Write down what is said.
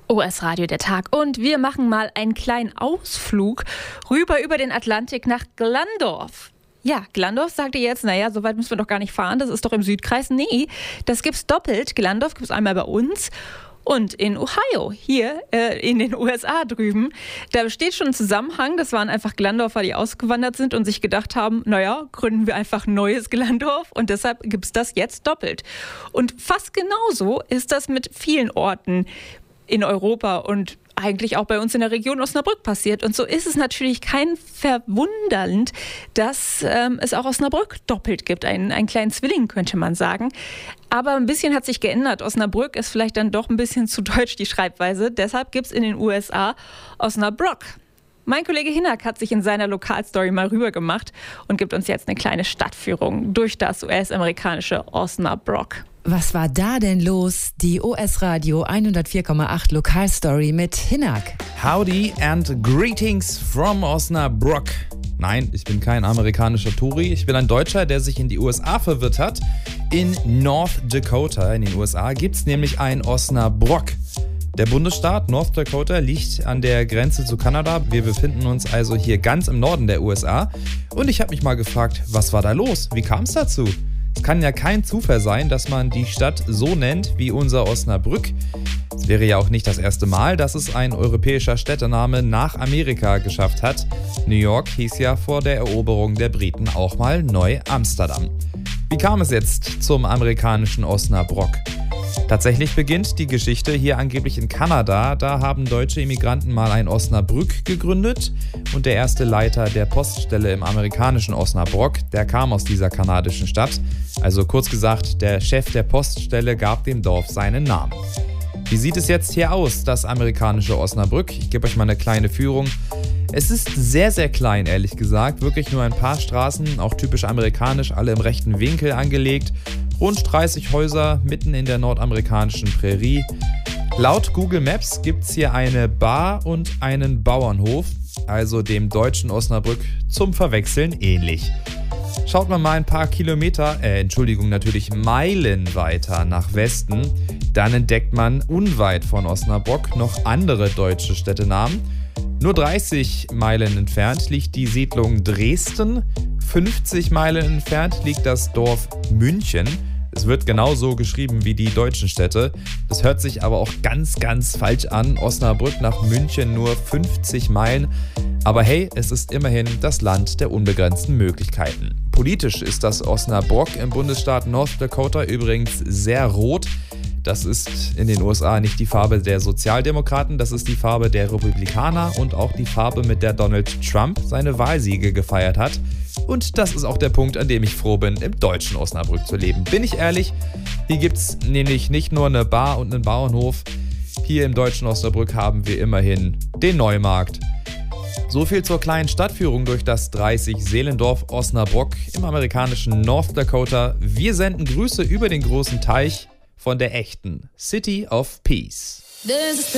OS Radio der Tag und wir machen mal einen kleinen Ausflug rüber über den Atlantik nach Glandorf. Ja, Glandorf sagt ihr jetzt, naja, so weit müssen wir doch gar nicht fahren, das ist doch im Südkreis. Nee, das gibt's doppelt. Glandorf gibt's einmal bei uns und in Ohio, hier in den USA drüben. Da besteht schon ein Zusammenhang, das waren einfach Glandorfer, die ausgewandert sind und sich gedacht haben, naja, gründen wir einfach ein neues Glandorf und deshalb gibt's das jetzt doppelt. Und fast genauso ist das mit vielen Orten in Europa und eigentlich auch bei uns in der Region Osnabrück passiert. Und so ist es natürlich kein verwundernd, dass es auch Osnabrück doppelt gibt. Einen kleinen Zwilling, könnte man sagen. Aber ein bisschen hat sich geändert. Osnabrück ist vielleicht dann doch ein bisschen zu deutsch, die Schreibweise. Deshalb gibt es in den USA Osnabrück. Mein Kollege Hinak hat sich in seiner Lokalstory mal rübergemacht und gibt uns jetzt eine kleine Stadtführung durch das US-amerikanische Osnabrück. Was war da denn los? Die OS Radio 104,8 Lokalstory mit Hinak. Howdy and greetings from Osnabrück. Nein, ich bin kein amerikanischer Touri. Ich bin ein Deutscher, der sich in die USA verirrt hat. In North Dakota in den USA gibt es nämlich ein Osnabrück. Der Bundesstaat North Dakota liegt an der Grenze zu Kanada. Wir befinden uns also hier ganz im Norden der USA. Und ich habe mich mal gefragt, was war da los? Wie kam es dazu? Es kann ja kein Zufall sein, dass man die Stadt so nennt wie unser Osnabrück. Es wäre ja auch nicht das erste Mal, dass es ein europäischer Städtename nach Amerika geschafft hat. New York hieß ja vor der Eroberung der Briten auch mal Neu-Amsterdam. Wie kam es jetzt zum amerikanischen Osnabrück? Tatsächlich beginnt die Geschichte hier angeblich in Kanada. Da haben deutsche Immigranten mal ein Osnabrück gegründet und der erste Leiter der Poststelle im amerikanischen Osnabrück, der kam aus dieser kanadischen Stadt. Also kurz gesagt, der Chef der Poststelle gab dem Dorf seinen Namen. Wie sieht es jetzt hier aus, das amerikanische Osnabrück? Ich gebe euch mal eine kleine Führung. Es ist sehr, sehr klein, ehrlich gesagt. Wirklich nur ein paar Straßen, auch typisch amerikanisch, alle im rechten Winkel angelegt. Rund 30 Häuser mitten in der nordamerikanischen Prärie. Laut Google Maps gibt es hier eine Bar und einen Bauernhof, also dem deutschen Osnabrück zum Verwechseln ähnlich. Schaut man mal ein paar natürlich Meilen weiter nach Westen, dann entdeckt man unweit von Osnabrück noch andere deutsche Städtenamen. Nur 30 Meilen entfernt liegt die Siedlung Dresden, 50 Meilen entfernt liegt das Dorf München. Es wird genauso geschrieben wie die deutschen Städte. Das hört sich aber auch ganz, ganz falsch an. Osnabrück nach München nur 50 Meilen. Aber hey, es ist immerhin das Land der unbegrenzten Möglichkeiten. Politisch ist das Osnabrück im Bundesstaat North Dakota übrigens sehr rot. Das ist in den USA nicht die Farbe der Sozialdemokraten, das ist die Farbe der Republikaner und auch die Farbe, mit der Donald Trump seine Wahlsiege gefeiert hat. Und das ist auch der Punkt, an dem ich froh bin, im deutschen Osnabrück zu leben. Bin ich ehrlich, hier gibt es nämlich nicht nur eine Bar und einen Bauernhof. Hier im deutschen Osnabrück haben wir immerhin den Neumarkt. So viel zur kleinen Stadtführung durch das 30-Seelendorf Osnabrück im amerikanischen North Dakota. Wir senden Grüße über den großen Teich von der echten City of Peace.